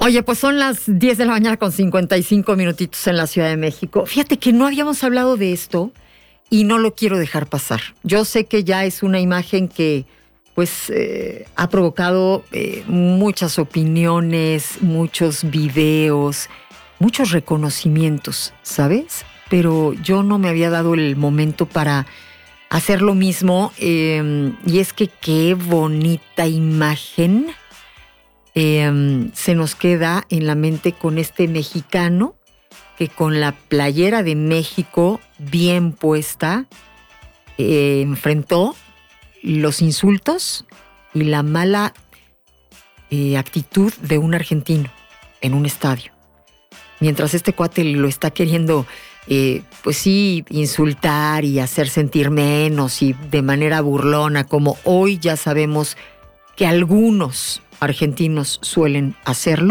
Oye, pues son las 10 de la mañana con 55 minutitos en la Ciudad de México. Fíjate que no habíamos hablado de esto y no lo quiero dejar pasar. Yo sé que ya es una imagen que pues ha provocado muchas opiniones, muchos videos, muchos reconocimientos, ¿sabes? Pero yo no me había dado el momento para hacer lo mismo, y es que qué bonita imagen se nos queda en la mente con este mexicano que con la playera de México bien puesta enfrentó los insultos y la mala actitud de un argentino en un estadio. Mientras este cuate lo está queriendo, pues sí, insultar y hacer sentir menos y de manera burlona, como hoy ya sabemos que algunos argentinos suelen hacerlo.